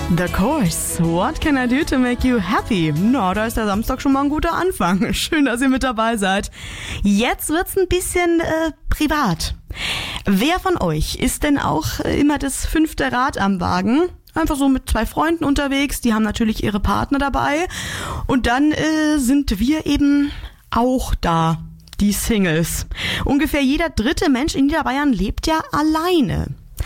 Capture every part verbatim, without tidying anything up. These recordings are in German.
The Course, what can I do to make you happy? Na, da ist der Samstag schon mal ein guter Anfang. Schön, dass ihr mit dabei seid. Jetzt wird's ein bisschen äh, privat. Wer von euch ist denn auch äh, immer das fünfte Rad am Wagen? Einfach so mit zwei Freunden unterwegs, die haben natürlich ihre Partner dabei. Und dann äh, sind wir eben auch da, die Singles. Ungefähr jeder dritte Mensch in Niederbayern lebt ja alleine.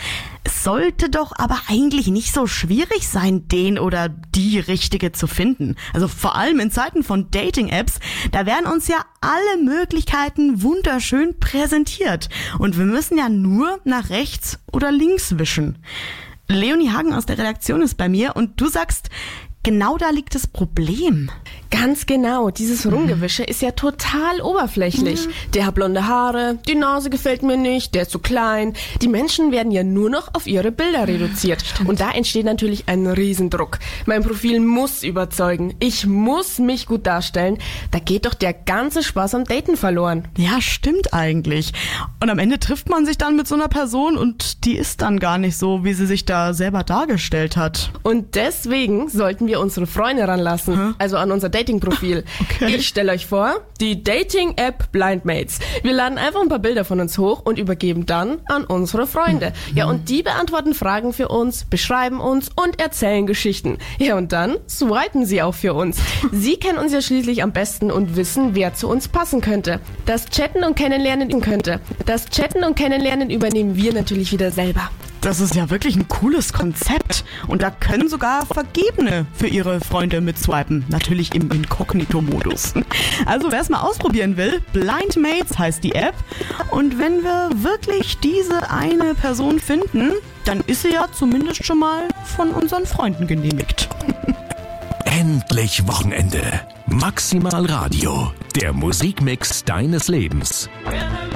Es sollte doch aber eigentlich nicht so schwierig sein, den oder die Richtige zu finden. Also vor allem in Zeiten von Dating-Apps, da werden uns ja alle Möglichkeiten wunderschön präsentiert. Und wir müssen ja nur nach rechts oder links wischen. Leonie Hagen aus der Redaktion ist bei mir und du sagst, genau da liegt das Problem. Ganz genau, dieses Rumgewische ist ja total oberflächlich. Mhm. Der hat blonde Haare, die Nase gefällt mir nicht, der ist zu klein. Die Menschen werden ja nur noch auf ihre Bilder reduziert. Stimmt. Und da entsteht natürlich ein Riesendruck. Mein Profil muss überzeugen. Ich muss mich gut darstellen. Da geht doch der ganze Spaß am Daten verloren. Ja, stimmt eigentlich. Und am Ende trifft man sich dann mit so einer Person und die ist dann gar nicht so, wie sie sich da selber dargestellt hat. Und deswegen sollten wir unsere Freunde ranlassen, Hä? also an unser Dating-Profil. Okay. Ich stelle euch vor, die Dating-App Blindmates. Wir laden einfach ein paar Bilder von uns hoch und übergeben dann an unsere Freunde. Ja, und die beantworten Fragen für uns, beschreiben uns und erzählen Geschichten. Ja, und dann swipen sie auch für uns. Sie kennen uns ja schließlich am besten und wissen, wer zu uns passen könnte. Das Chatten und Kennenlernen könnte. Das Chatten und Kennenlernen übernehmen wir natürlich wieder selber. Das ist ja wirklich ein cooles Konzept. Und da können sogar Vergebene für ihre Freunde mitswipen. Natürlich im Inkognito-Modus. Also wer es mal ausprobieren will, Blindmates heißt die App. Und wenn wir wirklich diese eine Person finden, dann ist sie ja zumindest schon mal von unseren Freunden genehmigt. Endlich Wochenende. Maximal Radio. Der Musikmix deines Lebens.